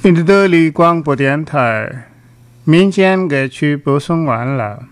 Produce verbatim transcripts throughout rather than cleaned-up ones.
印度德里广播电台民间歌曲播送完了。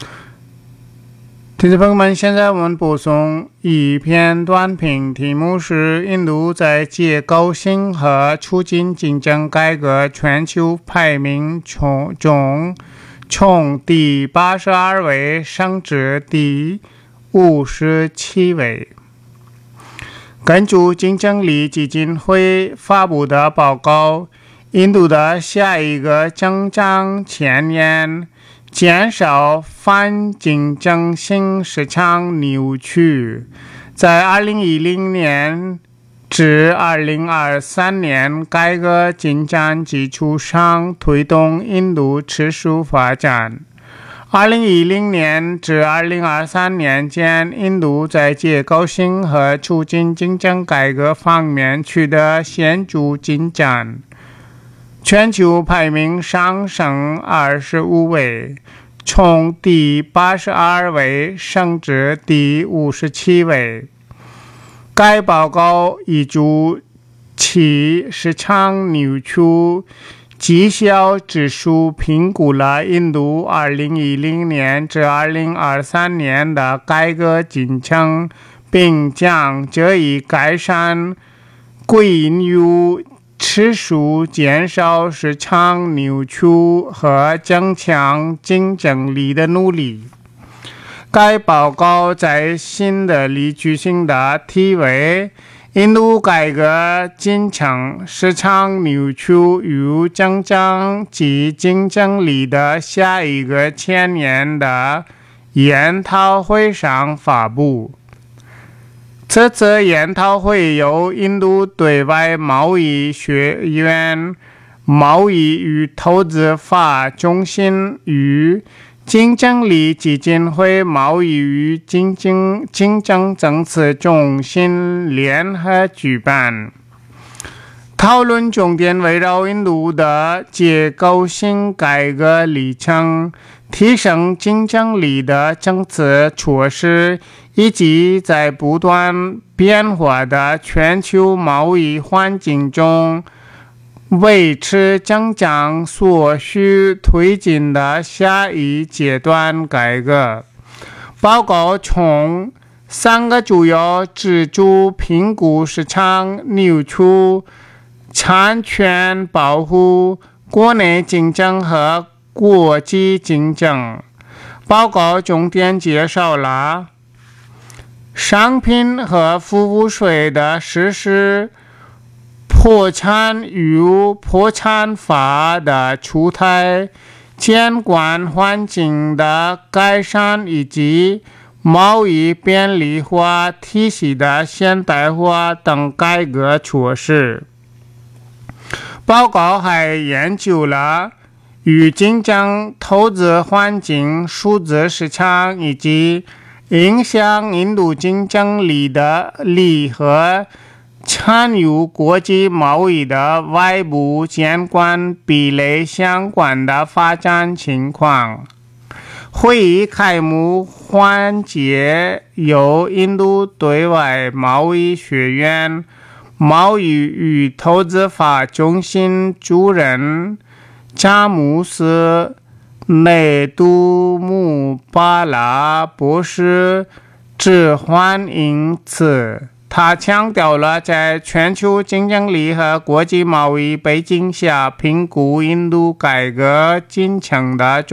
听众朋友们，现在我们播送一篇短评，题目是印度在结构性和促进竞争改革全球排名中从第八十二位升至第五十七位。根据竞争力基金会发布的报告，印度的下一个增长前年减少反竞争性市场扭曲，在二零一零年至二零二三年改革进展基础上推动印度持续发展。二零一零年至二零二三年间，印度在结构性和促进竞争改革方面取得显著进展，全球排名上升二十五位，从第八十二位升至第五十七位。该报告依据其市场扭曲绩效指数评估了印度二零一零年至二零二三年的改革进程，并将这一改善归因于持续减少市场扭曲和增强竞争力的努力。该报告在新的例句性的题为印度改革进程市场扭曲与增长及竞争力的下一个千年的研讨会上发布。这次研讨会由印度对外贸易学院贸易与投资法中心与竞争力基金会贸易与竞争竞争政策中心联合举办。讨论重点围绕印度的结构性改革历程、提升竞争力的政策措施，以及在不断变化的全球贸易环境中维持增长所需推进的下一阶段改革。报告从三个主要支柱评估市场扭曲、产权保护、国内竞争和国际竞争。报告重点介绍了商品和服务税的实施、破产与破产法的出台、监管环境的改善以及贸易便利化体系的现代化等改革措施。报告还研究了与竞争、投资环境、数字市场以及影响印度竞争力的力和参与国际贸易的外部监管壁垒相关的发展情况。会议开幕环节由印度对外贸易学院贸易与投资法中心主任詹姆斯·内杜姆巴拉博士致欢迎词。他强调了在全球竞争力和国际贸易背景下评估印度改革进程的